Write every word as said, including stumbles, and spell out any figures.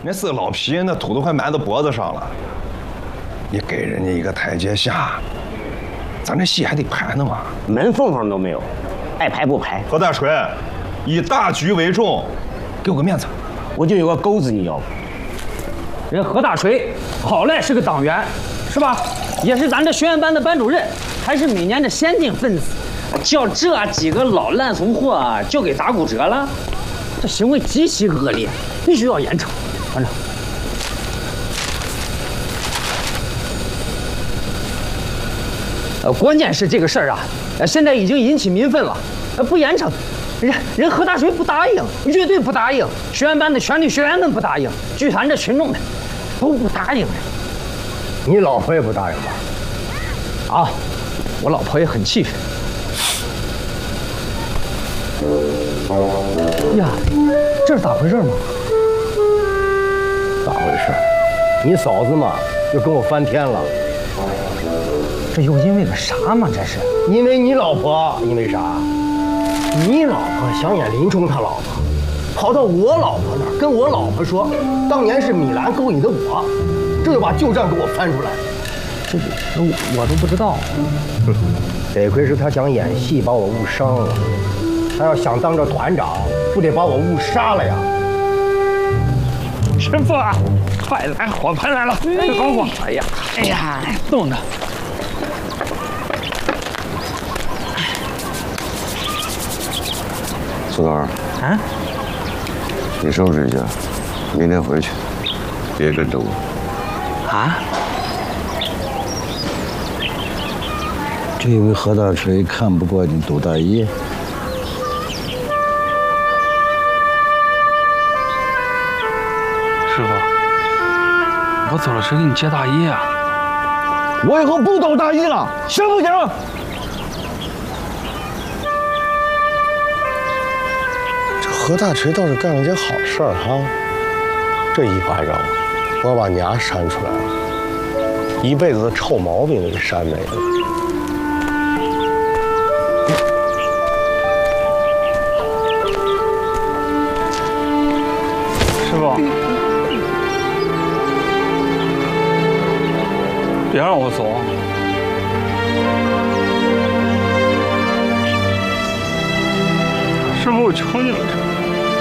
那四个老皮那土都快埋到脖子上了，你给人家一个台阶下，咱这戏还得排呢嘛。 门缝缝都没有，爱排不排。 何大锤，以大局为重，给我个面子。 我就有个钩子，你要不？ 人何大锤好赖是个党员，是吧？也是咱这学员班的班主任，还是每年的先进分子。叫这几个老烂怂货啊，就给打骨折了，这行为极其恶劣，必须要严惩。团长，呃，关键是这个事儿啊，呃，现在已经引起民愤了，呃，不严惩，人人何大锤不答应，乐队不答应，学员班的全体学员们不答应，剧团这群众们都不答应。 你老婆也不答应吧？ 啊，我老婆也很气愤。呀，这是咋回事嘛？ 咋回事？你嫂子嘛，又跟我翻天了。 这又因为个啥嘛？这是因为你老婆，因为啥？你老婆想演林冲他老婆，跑到我老婆那儿跟我老婆说，当年是米兰勾引的我，这就把旧账给我翻出来。 这我都不知道。 得亏是他想演戏，把我误伤了。他要想当这团长，不得把我误杀了呀！ 师傅啊，快来，火盆来了，快帮我！哎呀，哎呀，冻着。 苏头儿， 啊， 你收拾一下，明天回去，别跟着我。 啊？ 就因为何大锤看不惯你董大爷。 师傅，我走了谁给你接大衣啊？ 我以后不抖大衣了，行不行？ 这何大锤倒是干了件好事儿哈，这一巴掌，我把你丫扇出来了，一辈子的臭毛病都给扇没了。 师傅。别让我走！师傅，我求你了！